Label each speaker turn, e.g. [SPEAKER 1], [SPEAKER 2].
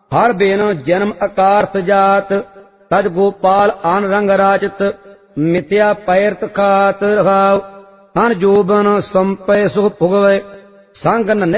[SPEAKER 1] हर Ben जन्म अकारथ जात, तज गोपाल आन रंग राजत। मिथ्या पैरत खात रहाव, अन जोबन संपय सुख भुगवै। संग नन्हे